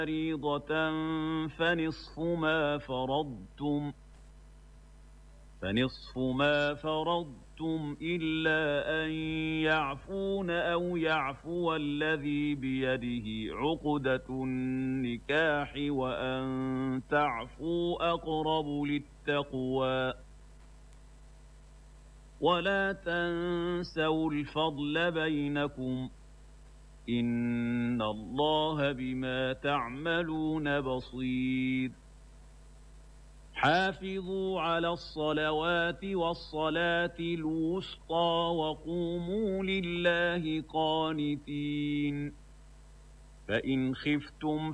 فريضة فنصف ما فرضتم إلا أن يعفون أو يعفو الذي بيده عقدة النكاح وأن تعفوا أقرب للتقوى ولا تنسوا الفضل بينكم إن الله بما تعملون بصير حافظوا على الصلوات والصلاة الوسطى وقوموا لله قانتين فإن خفتم